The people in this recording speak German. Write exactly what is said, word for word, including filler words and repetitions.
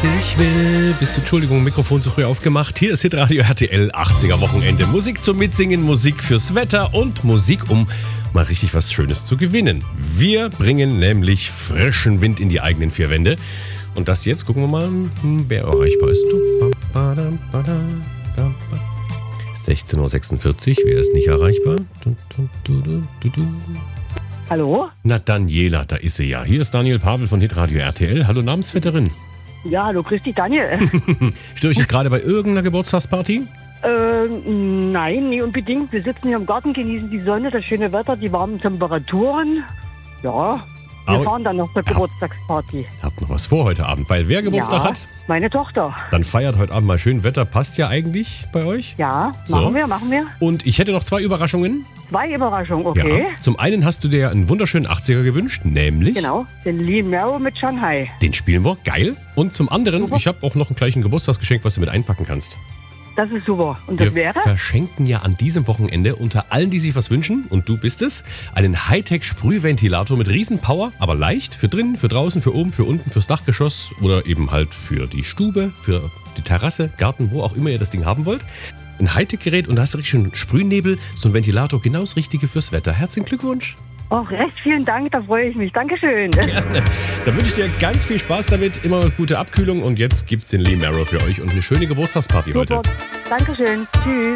was ich will. Bist du, Entschuldigung, Mikrofon zu früh aufgemacht. Hier ist Hitradio R T L, achtziger Wochenende. Musik zum Mitsingen, Musik fürs Wetter und Musik, um mal richtig was Schönes zu gewinnen. Wir bringen nämlich frischen Wind in die eigenen vier Wände. Und das jetzt, gucken wir mal, wer erreichbar ist. sechzehn Uhr sechsundvierzig, wer ist nicht erreichbar? Hallo? Na, Daniela, da ist sie ja. Hier ist Daniel Pavel von Hitradio R T L. Hallo, Namensvetterin. Ja, hallo, grüß dich, Daniel. Störe ich dich gerade bei irgendeiner Geburtstagsparty? äh, nein, nie unbedingt. Wir sitzen hier im Garten, genießen die Sonne, das schöne Wetter, die warmen Temperaturen. Ja, wir Aber- fahren dann noch zur Ja. Geburtstagsparty. Habt noch was vor heute Abend, weil wer Geburtstag ja, hat, meine Tochter. dann feiert heute Abend mal schön Wetter. Passt ja eigentlich bei euch. Ja, So. machen wir, machen wir. Und ich hätte noch zwei Überraschungen. Zwei Überraschungen, okay. Ja. Zum einen hast du dir einen wunderschönen achtziger gewünscht, nämlich Genau, den Lee Merrow mit Shanghai. den spielen wir. Geil. Und zum anderen, Super. ich habe auch noch ein gleichen Geburtstagsgeschenk, was du mit einpacken kannst. Das ist super. Und das Wir wäre? verschenken ja an diesem Wochenende unter allen, die sich was wünschen, und du bist es, einen Hightech-Sprühventilator mit Riesenpower, aber leicht, für drinnen, für draußen, für oben, für unten, fürs Dachgeschoss oder eben halt für die Stube, für die Terrasse, Garten, wo auch immer ihr das Ding haben wollt. Ein Hightech-Gerät und da hast du richtig schön Sprühnebel, so ein Ventilator, genau das Richtige fürs Wetter. Herzlichen Glückwunsch. Oh, recht vielen Dank, da freue ich mich. Dankeschön. Gerne. Da wünsche ich dir ganz viel Spaß damit, immer gute Abkühlung und jetzt gibt's den Lee Merrow für euch und eine schöne Geburtstagsparty heute. Super. Dankeschön. Tschüss.